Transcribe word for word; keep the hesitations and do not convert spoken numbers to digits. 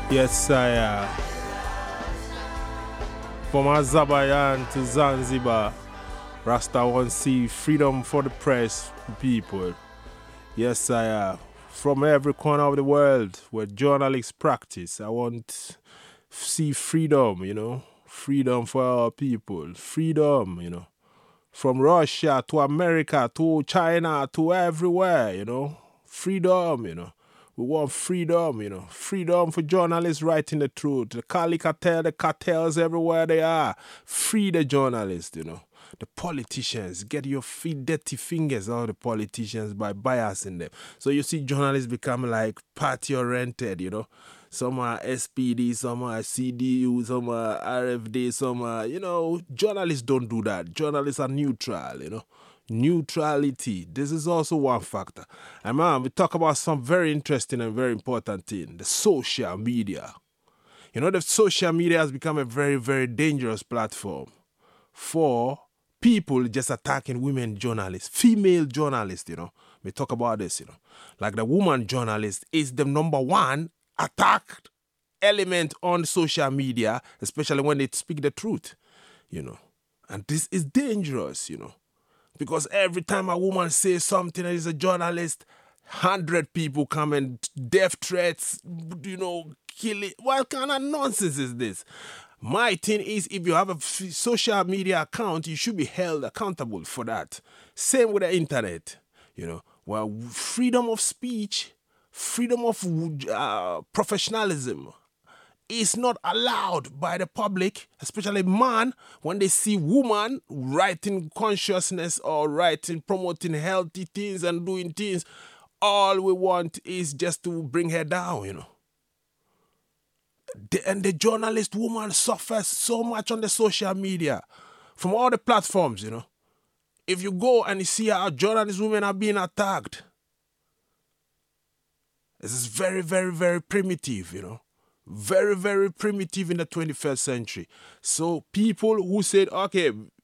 Yes, I uh, from Azerbaijan to Zanzibar, Rasta wants see freedom for the press, people. Yes, I uh, from every corner of the world where journalists practice, I want see freedom, you know, freedom for our people, freedom, you know, from Russia to America to China to everywhere, you know, freedom, you know. We want freedom, you know, freedom for journalists writing the truth. The Kali cartel, the cartels everywhere they are. Free the journalists, you know. The politicians, get your feet dirty fingers out of the politicians by biasing them. So you see journalists become like party-oriented, you know. Some are S P D, some are C D U, some are R F D, some are, you know, journalists don't do that. Journalists are neutral, you know. Neutrality. This is also one factor. And man, we talk about some very interesting and very important thing, the social media. You know, the social media has become a very, very dangerous platform for people just attacking women journalists, female journalists, you know. We talk about this, you know. Like the woman journalist is the number one attacked element on social media, especially when they speak the truth, you know. And this is dangerous, you know. Because every time a woman says something and is a journalist, hundred people come and death threats, you know, kill it. What kind of nonsense is this? My thing is, if you have a social media account, you should be held accountable for that. Same with the internet, you know. Well, freedom of speech, freedom of uh, professionalism is not allowed by the public, especially man, when they see woman writing consciousness or writing, promoting healthy things and doing things. All we want is just to bring her down, you know. The, and the journalist woman suffers so much on the social media from all the platforms, you know. If you go and you see how journalist women are being attacked, this is very, very, very primitive, you know. Very, very primitive in the twenty-first century. So people who said, okay,